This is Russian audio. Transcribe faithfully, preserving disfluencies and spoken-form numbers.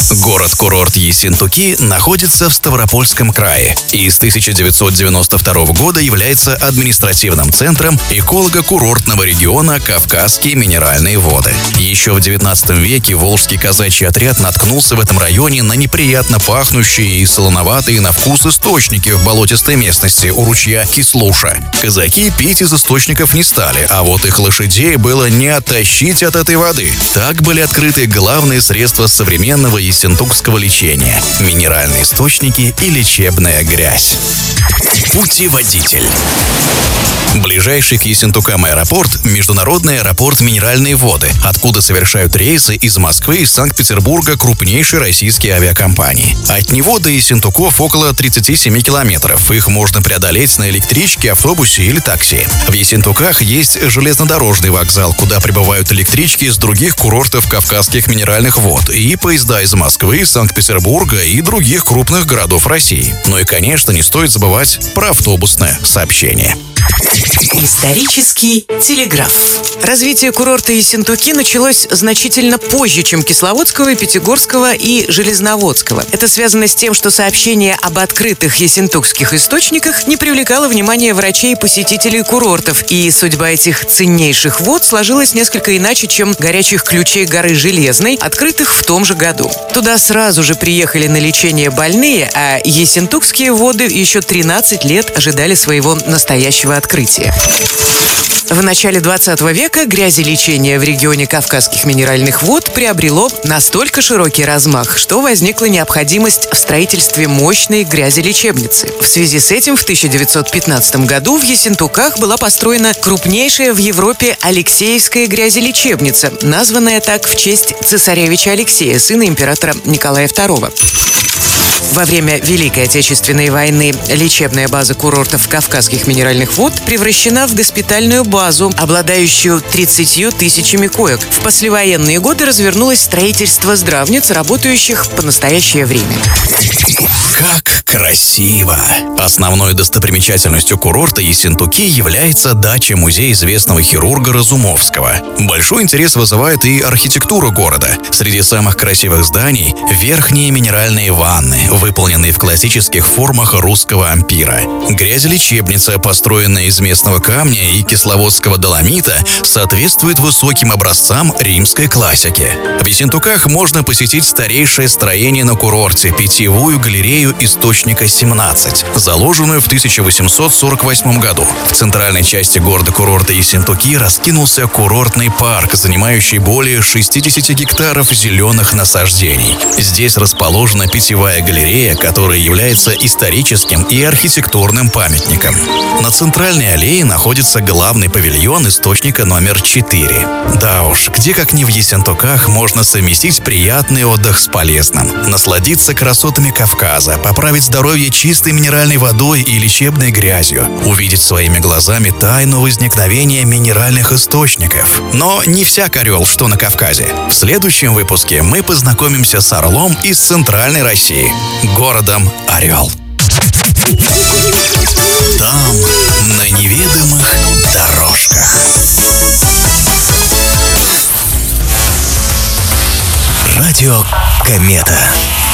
Город-курорт Ессентуки находится в Ставропольском крае и с тысяча девятьсот девяносто второго года является административным центром эколого-курортного региона Кавказские минеральные воды. Еще в девятнадцатом веке Волжский казачий отряд наткнулся в этом районе на неприятно пахнущие и солоноватые на вкус источники в болотистой местности у ручья Кислуша. Казаки пить из источников не стали, а вот их лошадей было не оттащить от этой воды. Так были открыты главные средства современного ессентукского лечения – минеральные источники и лечебная грязь. Путеводитель. Ближайший к Ессентукам аэропорт – международный аэропорт «Минеральные воды», откуда совершают рейсы из Москвы и Санкт-Петербурга крупнейшие российские авиакомпании. От него до Ессентуков около тридцати семи километров. Их можно преодолеть на электричке, автобусе или такси. В Ессентуках есть железнодорожный вокзал, куда прибывают электрички из других курортов Кавказских минеральных вод и поезда из Москвы, Санкт-Петербурга и других крупных городов России. Ну и, конечно, не стоит забывать про автобусное сообщение. Исторический телеграф. Развитие курорта Ессентуки началось значительно позже, чем Кисловодского, Пятигорского и Железноводского. Это связано с тем, что сообщение об открытых ессентукских источниках не привлекало внимания врачей и посетителей курортов, и судьба этих ценнейших вод сложилась несколько иначе, чем горячих ключей горы Железной, открытых в том же году. Туда сразу же приехали на лечение больные, а ессентукские воды еще тринадцать лет ожидали своего настоящего открытия. В начале двадцатого века грязелечение в регионе Кавказских минеральных вод приобрело настолько широкий размах, что возникла необходимость в строительстве мощной грязелечебницы. В связи с этим в тысяча девятьсот пятнадцатом году в Ессентуках была построена крупнейшая в Европе Алексеевская грязелечебница, названная так в честь цесаревича Алексея, сына императора Николая второго. Во время Великой Отечественной войны лечебная база курортов Кавказских минеральных вод превращена в госпитальную базу, обладающую тридцатью тысячами коек. В послевоенные годы развернулось строительство здравниц, работающих по настоящее время. Как красиво! Основной достопримечательностью курорта Ессентуки является дача-музей известного хирурга Разумовского. Большой интерес вызывает и архитектура города. Среди самых красивых зданий – верхние минеральные ванны, выполненные в классических формах русского ампира. Грязелечебница, построенная из местного камня и кисловодского доломита, соответствует высоким образцам римской классики. В Ессентуках можно посетить старейшее строение на курорте – питьевую галерею источника семнадцать, заложенную в тысяча восемьсот сорок восьмом году. В центральной части города-курорта Ессентуки раскинулся курортный парк, занимающий более шестидесяти гектаров зеленых насаждений. Здесь расположена питьевая галерея, которая является историческим и архитектурным памятником. На центральной аллее находится главный павильон источника номер четыре. Да уж, где как не в Ессентуках можно совместить приятный отдых с полезным, насладиться красотами Кавказа, поправить здоровье чистой минеральной водой и лечебной грязью, увидеть своими глазами тайну возникновения минеральных источников. Но не всяк орел, что на Кавказе. В следующем выпуске мы познакомимся с орлом из центральной России, городом Орел. Там, на неведомых дорожках. Радио Комета.